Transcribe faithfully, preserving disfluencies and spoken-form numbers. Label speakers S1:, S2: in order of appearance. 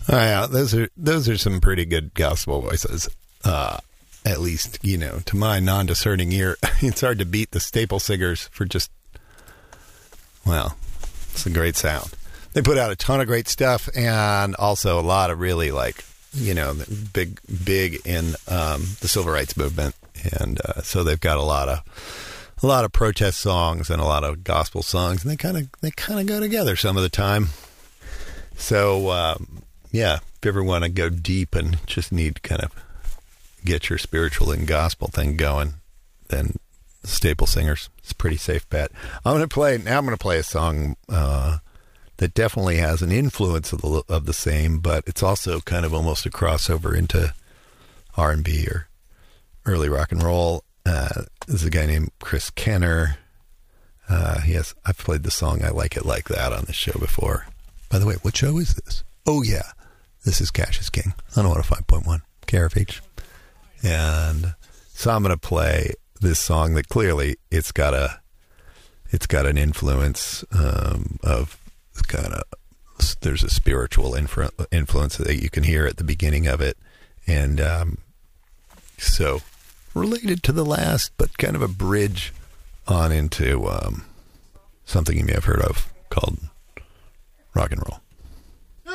S1: Oh, yeah, those are those are some pretty good gospel voices. Uh, at least, you know, to my non-discerning ear, it's hard to beat the Staple Singers for just, well, it's a great sound. They put out a ton of great stuff, and also a lot of really, like, you know, big, big in um, the civil rights movement, and uh, so they've got a lot of a lot of protest songs and a lot of gospel songs, and they kind of they kind of go together some of the time. So. Um, Yeah, if you ever want to go deep and just need to kind of get your spiritual and gospel thing going, then Staple Singers, it's a pretty safe bet. I'm going to play, now I'm going to play a song uh, that definitely has an influence of the, of the same, but it's also kind of almost a crossover into R and B or early rock and roll. Uh, there's a guy named Chris Kenner. Uh, he has, I've played the song I Like It Like That on this show before. By the way, what show is this? Oh, yeah. This is Cash is King on one oh five point one K R F H. And so I'm going to play this song that clearly it's got a, it's got an influence um, of kind of, there's a spiritual influ- influence that you can hear at the beginning of it. And um, so related to the last, but kind of a bridge on into um, something you may have heard of called rock and roll.